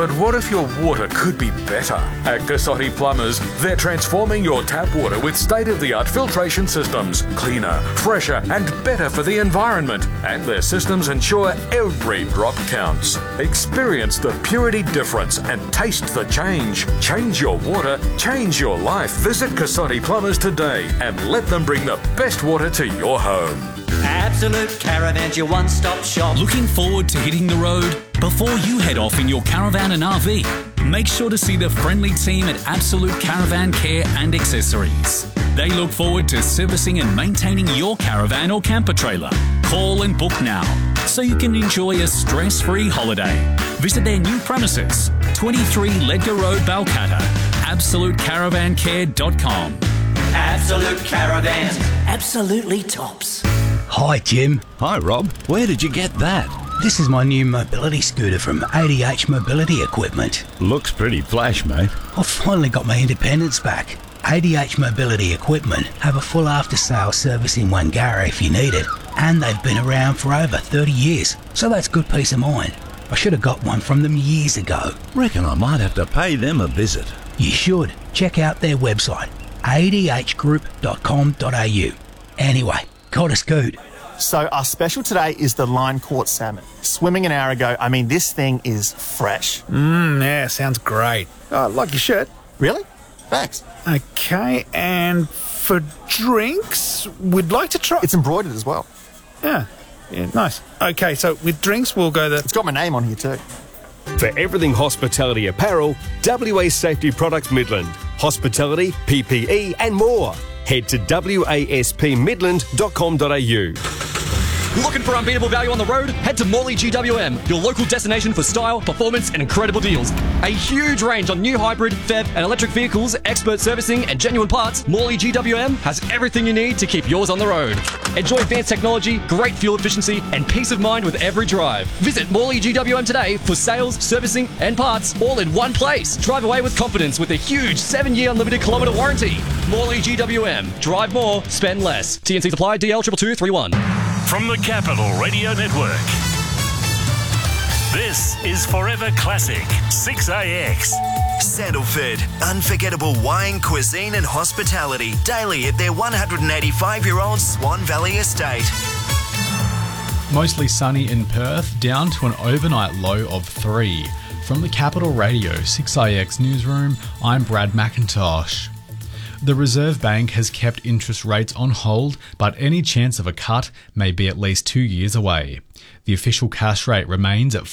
But what if your water could be better? At Cassotti Plumbers, they're transforming your tap water with state-of-the-art filtration systems. Cleaner, fresher and better for the environment. And their systems ensure every drop counts. Experience the purity difference and taste the change. Change your water, change your life. Visit Cassotti Plumbers today and let them bring the best water to your home. Absolute Caravan's your one-stop shop. Looking forward to hitting the road? Before you head off in your caravan and RV, make sure to see the friendly team at Absolute Caravan Care and Accessories. They look forward to servicing and maintaining your caravan or camper trailer. Call and book now so you can enjoy a stress-free holiday. Visit their new premises, 23 Ledgar Road, Balcatta. AbsoluteCaravanCare.com. Absolute Caravan. Absolutely tops. Hi, Jim. Hi, Rob. Where did you get that? This is my new mobility scooter from ADH Mobility Equipment. Looks pretty flash, mate. I've finally got my independence back. ADH Mobility Equipment have a full after-sales service in Wangara if you need it, and they've been around for over 30 years, so that's good peace of mind. I should have got one from them years ago. Reckon I might have to pay them a visit. You should. Check out their website, adhgroup.com.au. Anyway, got a scoot. So our special today is the line-caught salmon. Swimming an hour ago, I mean, this thing is fresh. Yeah, sounds great. Oh, like your shirt. Really? Thanks. Okay, and for drinks, we'd like to try... It's embroidered as well. Yeah, nice. Okay, so with drinks, we'll go the... It's got my name on here too. For everything hospitality apparel, WA Safety Products Midland. Hospitality, PPE and more. Head to waspmidland.com.au. Looking for unbeatable value on the road? Head to Morley GWM, your local destination for style, performance and incredible deals. A huge range on new hybrid, PHEV and electric vehicles, expert servicing and genuine parts. Morley GWM has everything you need to keep yours on the road. Enjoy advanced technology, great fuel efficiency and peace of mind with every drive. Visit Morley GWM today for sales, servicing and parts all in one place. Drive away with confidence with a huge 7-year unlimited kilometre warranty. Morley GWM. Drive more, spend less. TNC supply DL 22231. From the Capital Radio Network, this is Forever Classic 6AX. Sandalford, unforgettable wine, cuisine and hospitality daily at their 185-year-old Swan Valley estate. Mostly sunny in Perth, down to an overnight low of 3. From the Capital Radio 6IX newsroom, I'm Brad McIntosh. The Reserve Bank has kept interest rates on hold, but any chance of a cut may be at least 2 years away. The official cash rate remains at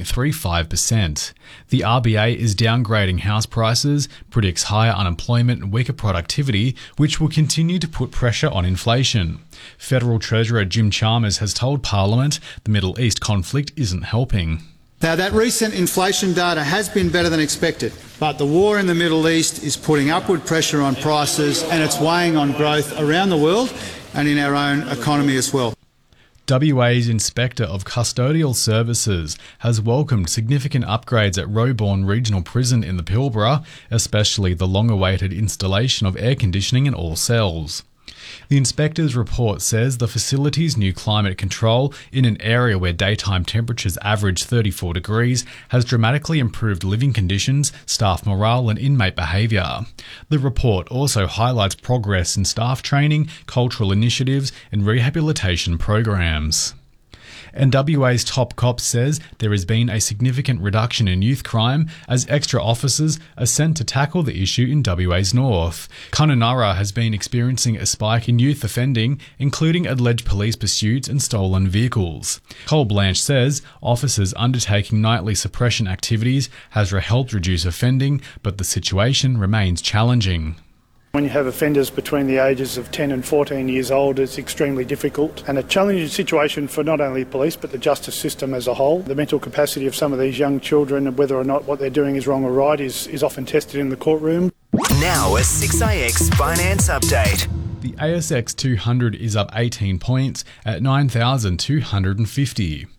4.35%. The RBA is downgrading house prices, predicts higher unemployment and weaker productivity, which will continue to put pressure on inflation. Federal Treasurer Jim Chalmers has told Parliament the Middle East conflict isn't helping. Now, that recent inflation data has been better than expected, but the war in the Middle East is putting upward pressure on prices and it's weighing on growth around the world and in our own economy as well. WA's Inspector of Custodial Services has welcomed significant upgrades at Roebourne Regional Prison in the Pilbara, especially the long-awaited installation of air conditioning in all cells. The inspector's report says the facility's new climate control in an area where daytime temperatures average 34 degrees has dramatically improved living conditions, staff morale and inmate behaviour. The report also highlights progress in staff training, cultural initiatives and rehabilitation programs. And WA's Top Cop says there has been a significant reduction in youth crime as extra officers are sent to tackle the issue in WA's north. Kununurra has been experiencing a spike in youth offending, including alleged police pursuits and stolen vehicles. Cole Blanche says officers undertaking nightly suppression activities has helped reduce offending, but the situation remains challenging. When you have offenders between the ages of 10 and 14 years old, it's extremely difficult and a challenging situation for not only police but the justice system as a whole. The mental capacity of some of these young children and whether or not what they're doing is wrong or right is often tested in the courtroom. Now a 6IX Finance Update. The ASX 200 is up 18 points at 9,250.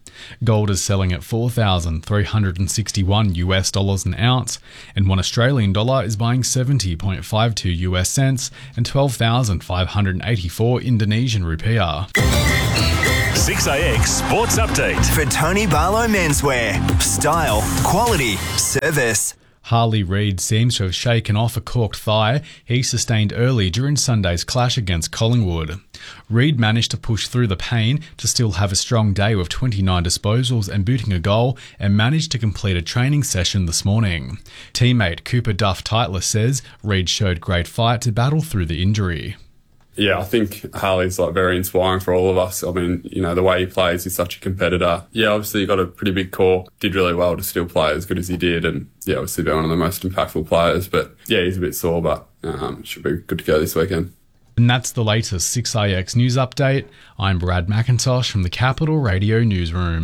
Gold is selling at $4,361 US an ounce, and 1 Australian dollar is buying 70.52 US cents and 12,584 Indonesian rupiah. 6AX Sports Update. For Tony Barlow Menswear. Style, quality, service. Harley Reid seems to have shaken off a corked thigh he sustained early during Sunday's clash against Collingwood. Reid managed to push through the pain to still have a strong day with 29 disposals and booting a goal, and managed to complete a training session this morning. Teammate Cooper Duff-Titler says Reid showed great fight to battle through the injury. Yeah, I think Harley's very inspiring for all of us. I mean, the way he plays, he's such a competitor. Yeah, obviously he got a pretty big core, did really well to still play as good as he did, and yeah, obviously be one of the most impactful players. But yeah, he's a bit sore, but should be good to go this weekend. And that's the latest 6AX news update. I'm Brad McIntosh from the Capital Radio Newsroom.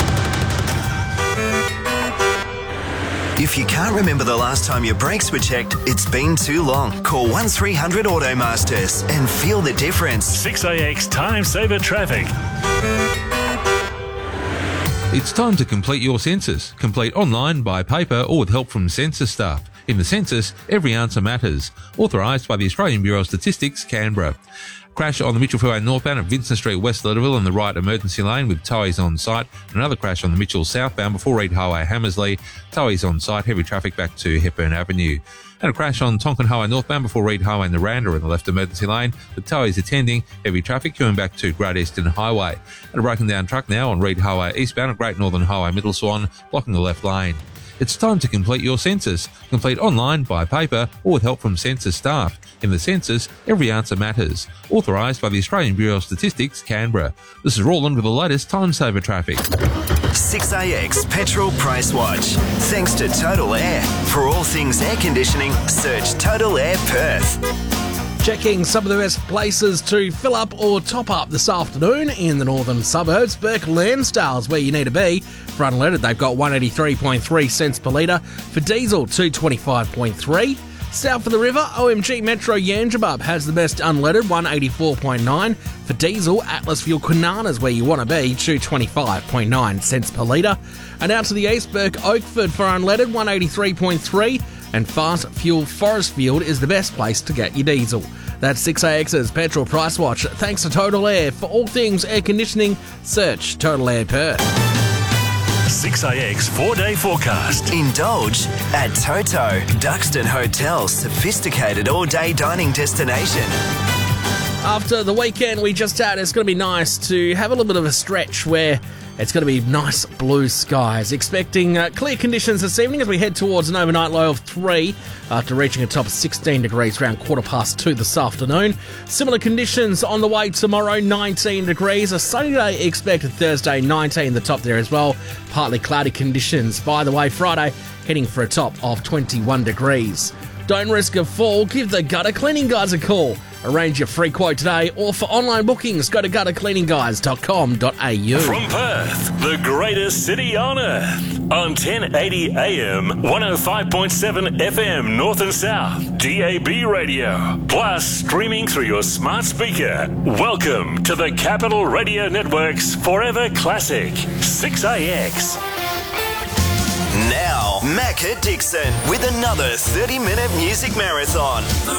If you can't remember the last time your brakes were checked, it's been too long. Call 1300 Automasters and feel the difference. 6AX Time Saver Traffic. It's time to complete your census. Complete online, by paper, or with help from census staff. In the census, every answer matters. Authorised by the Australian Bureau of Statistics, Canberra. Crash on the Mitchell Freeway northbound at Vincent Street, West Leederville in the right emergency lane with towies on site. Another crash on the Mitchell southbound before Reid Highway, Hammersley. Towies on site, heavy traffic back to Hepburn Avenue. And a crash on Tonkin Highway northbound before Reid Highway in the Randa in the left emergency lane with towies attending, heavy traffic queuing back to Great Eastern Highway. And a broken down truck now on Reid Highway eastbound at Great Northern Highway Middle Swan, blocking the left lane. It's time to complete your census. Complete online, by paper, or with help from census staff. In the census, every answer matters. Authorised by the Australian Bureau of Statistics, Canberra. This is Roland with the latest Time Saver traffic. 6AX Petrol Price Watch. Thanks to Total Air. For all things air conditioning, search Total Air Perth. Checking some of the best places to fill up or top up this afternoon in the northern suburbs. Burke Lansdale's where you need to be. For unleaded, they've got 183.3 cents per litre. For diesel, 225.3. South of the river, OMG Metro Yangebup has the best unleaded, 184.9. For diesel, Atlas Fuel Kwinana's where you want to be, 225.9 cents per litre. And out to the east, Burke Oakford for unleaded, 183.3. And Fast Fuel Forestfield is the best place to get your diesel. That's 6AX's Petrol Price Watch. Thanks to Total Air. For all things air conditioning, search Total Air Perth. 6AX 4-day forecast. Indulge at Toto, Duxton Hotel's sophisticated all-day dining destination. After the weekend we just had, it's going to be nice to have a little bit of a stretch where it's going to be nice blue skies. Expecting clear conditions this evening as we head towards an overnight low of 3 after reaching a top of 16 degrees around 2:15 this afternoon. Similar conditions on the way tomorrow, 19 degrees. A sunny day expected Thursday, 19 the top there as well. Partly cloudy conditions. By the way, Friday heading for a top of 21 degrees. Don't risk a fall, give the gutter cleaning guys a call. Arrange your free quote today, or for online bookings, go to guttercleaningguys.com.au. From Perth, the greatest city on earth, on 1080 AM, 105.7 FM North and South, DAB radio, plus streaming through your smart speaker. Welcome to the Capital Radio Network's Forever Classic, 6AX. Now, Macca Dixon with another 30-minute music marathon.